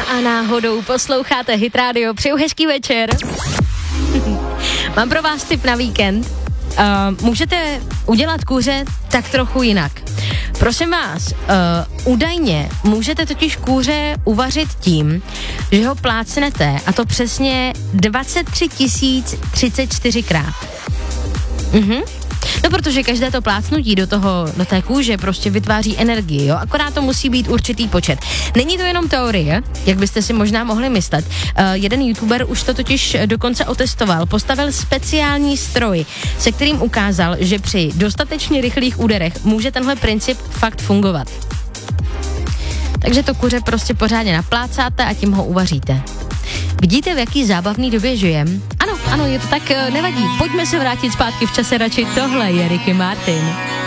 a náhodou posloucháte Hit Radio. Přeju hezký večer. Mám pro vás tip na víkend. Můžete udělat kůře tak trochu jinak. Prosím vás, údajně můžete totiž kůře uvařit tím, že ho plácnete, a to přesně 23 034krát. No, protože každé to plácnutí do té kůže prostě vytváří energii, jo, akorát to musí být určitý počet. Není to jenom teorie, jak byste si možná mohli myslet. Jeden youtuber už to totiž dokonce otestoval, postavil speciální stroj, se kterým ukázal, že při dostatečně rychlých úderech může tenhle princip fakt fungovat. Takže to kuře prostě pořádně naplácáte a tím ho uvaříte. Vidíte, v jaký zábavný době žijem? Ano, je to tak, nevadí. Pojďme se vrátit zpátky v čase radši. Tohle je Ricky Martin.